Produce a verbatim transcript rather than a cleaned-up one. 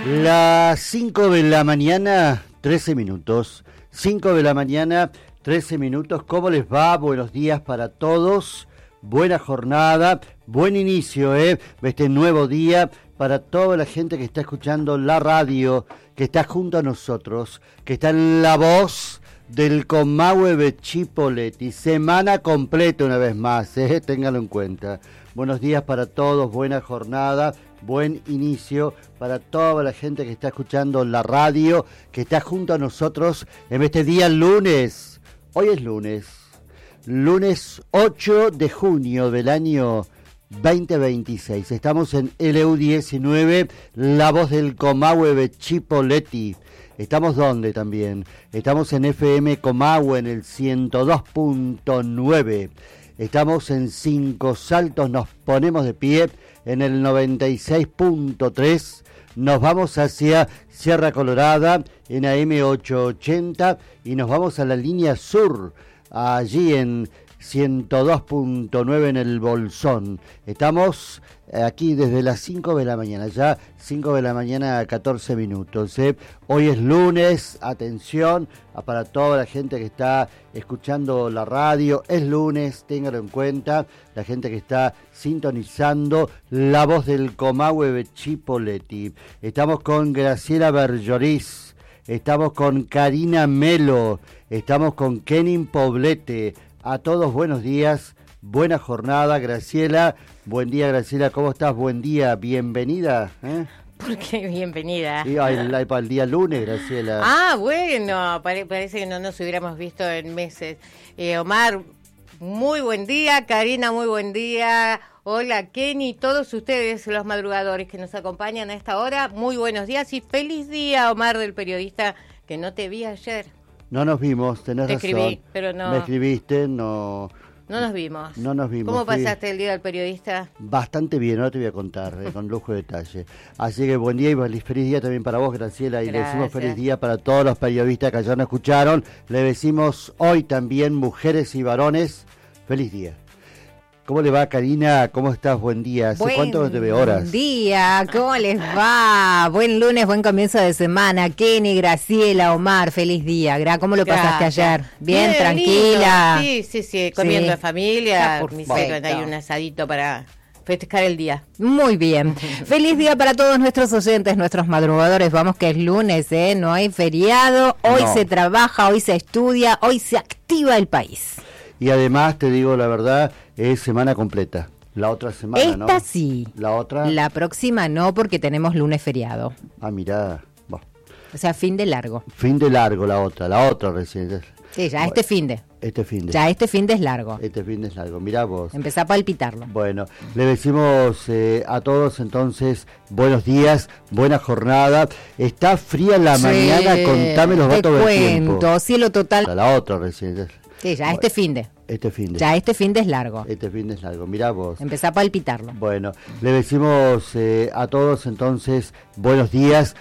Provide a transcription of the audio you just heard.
Las cinco de la mañana, trece minutos. cinco de la mañana, trece minutos. ¿Cómo les va? Buenos días para todos. Buena jornada, buen inicio, ¿eh? De este nuevo día para toda la gente que está escuchando la radio, que está junto a nosotros, que está en la voz del Comahue de Chipoleti. Semana completa una vez más, ¿eh? Ténganlo en cuenta. Buenos días para todos, buena jornada, buen inicio para toda la gente que está escuchando la radio, que está junto a nosotros en este día lunes. Hoy es lunes, lunes ocho de junio del año veinte veintiséis. Estamos en L U diecinueve, la voz del Comahue de Chipoleti. ¿Estamos dónde también? Estamos en F M Comahue en el ciento dos punto nueve. Estamos en Cinco Saltos, nos ponemos de pie en el noventa y seis punto tres. Nos vamos hacia Sierra Colorada en A M ochocientos ochenta y nos vamos a la línea sur, allí en ciento dos punto nueve en el Bolsón. Estamos aquí desde las cinco de la mañana, ya cinco de la mañana, catorce minutos. ¿eh? Hoy es lunes, atención para toda la gente que está escuchando la radio. Es lunes, ténganlo en cuenta, la gente que está sintonizando la voz del Comahue de Chipoleti. Estamos con Graciela Berjoris, estamos con Karina Melo, estamos con Kenin Poblete. A todos buenos días, buena jornada, Graciela. Buen día, Graciela, ¿cómo estás? Buen día, bienvenida. ¿eh? ¿Por qué bienvenida? Y el, para el día lunes, Graciela. Ah, bueno, pare, parece que no nos hubiéramos visto en meses. Eh, Omar, muy buen día, Karina, muy buen día. Hola, Kenny, todos ustedes, los madrugadores que nos acompañan a esta hora, muy buenos días y feliz día, Omar, del periodista, que no te vi ayer. No nos vimos, tenés Te razón. escribí, pero no. Me escribiste, no... No nos vimos. No nos vimos. ¿Cómo Fui pasaste el día del periodista? Bastante bien, ahora te voy a contar, eh, con lujo de detalle. Así que buen día y feliz día también para vos, Graciela. Y Gracias. le decimos feliz día para todos los periodistas que ayer nos escucharon. Le decimos hoy también, mujeres y varones, feliz día. ¿Cómo le va, Karina? ¿Cómo estás? Buen día. ¿Hace buen cuánto no te veo horas? Buen día, ¿cómo les va? Buen lunes, buen comienzo de semana. Kenny, Graciela, Omar, feliz día. Gra, ¿Cómo lo Gracias. pasaste ayer? Bien, Bien, tranquila. lindo. Sí, sí, sí, comiendo Sí. en familia. Ah, Me perfecto. hicieron ahí un asadito para festejar el día. Muy bien. Feliz día para todos nuestros oyentes, nuestros madrugadores. Vamos que es lunes, ¿eh? No hay feriado. Hoy No. se trabaja, hoy se estudia, hoy se activa el país. Y además, te digo la verdad, es semana completa. La otra semana, Esta ¿no? sí. La otra... La próxima no, porque tenemos lunes feriado. Ah, mirá. Bueno, O sea, fin de largo. fin de largo la otra, la otra recién. Sí, ya Bueno, este fin de. Este fin de... Ya este fin de es largo. Este fin de es largo. Mirá vos. Empezá a palpitarlo. Bueno, le decimos eh, a todos entonces buenos días, buena jornada. Está fría la Sí, mañana, contame los te datos del cuento, tiempo. cielo total. La otra recién. Sí, ya Bueno, este fin de. Este fin de. Ya este fin de es largo. Este fin de es largo. Mirá vos. Empezá a palpitarlo. Bueno, le decimos eh, a todos entonces buenos días.